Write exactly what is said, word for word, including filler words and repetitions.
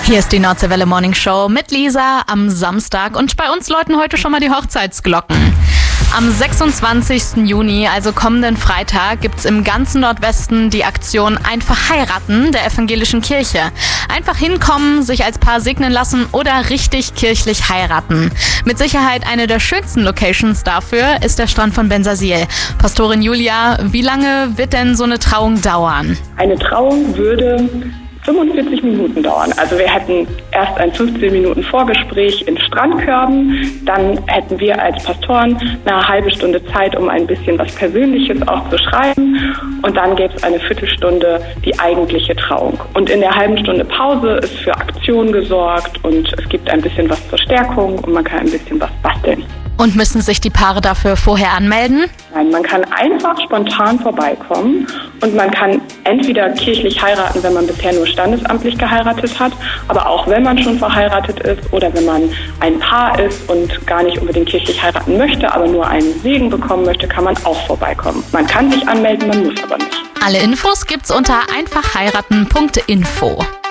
Hier ist die Nordseewelle Morning Show mit Lisa am Samstag und bei uns läuten heute schon mal die Hochzeitsglocken. Am sechsundzwanzigsten Juni, also kommenden Freitag, gibt's im ganzen Nordwesten die Aktion Einfach heiraten der evangelischen Kirche. Einfach hinkommen, sich als Paar segnen lassen oder richtig kirchlich heiraten. Mit Sicherheit eine der schönsten Locations dafür ist der Strand von Bensersiel. Pastorin Julia, wie lange wird denn so eine Trauung dauern? Eine Trauung würde fünfundvierzig Minuten dauern. Also wir hätten erst ein fünfzehn Minuten Vorgespräch in Strandkörben, dann hätten wir als Pastoren eine halbe Stunde Zeit, um ein bisschen was Persönliches auch zu schreiben und dann gäbe es eine Viertelstunde die eigentliche Trauung. Und in der halben Stunde Pause ist für Aktion gesorgt und es gibt ein bisschen was zur Stärkung und man kann ein bisschen was basteln. Und müssen sich die Paare dafür vorher anmelden? Nein, man kann einfach spontan vorbeikommen und man kann entweder kirchlich heiraten, wenn man bisher nur standesamtlich geheiratet hat, aber auch wenn man schon verheiratet ist oder wenn man ein Paar ist und gar nicht unbedingt kirchlich heiraten möchte, aber nur einen Segen bekommen möchte, kann man auch vorbeikommen. Man kann sich anmelden, man muss aber nicht. Alle Infos gibt's unter einfach heiraten punkt info.